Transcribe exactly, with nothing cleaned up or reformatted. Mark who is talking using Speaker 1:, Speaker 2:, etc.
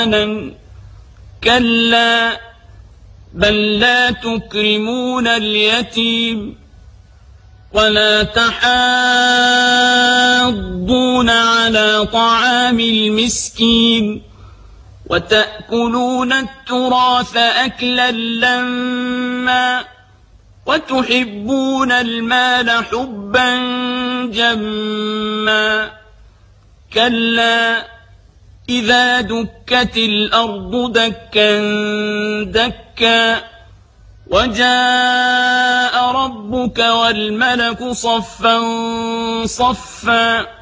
Speaker 1: كلا بل لا تكرمون اليتيم ولا تحاضون على طعام المسكين وتأكلون التراث أكلا لما وتحبون المال حبا جما كلا إذا دكت الأرض دكا دكا وجاء ربك والملك صفا صفا